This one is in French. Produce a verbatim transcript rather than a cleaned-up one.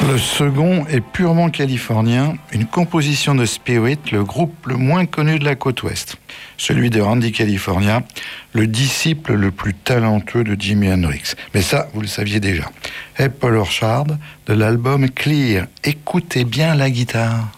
Le second est purement californien, une composition de Spirit, le groupe le moins connu de la côte ouest. Celui de Randy California, le disciple le plus talentueux de Jimi Hendrix. Mais ça, vous le saviez déjà. Et Paul Orchard, de l'album Clear. Écoutez bien la guitare.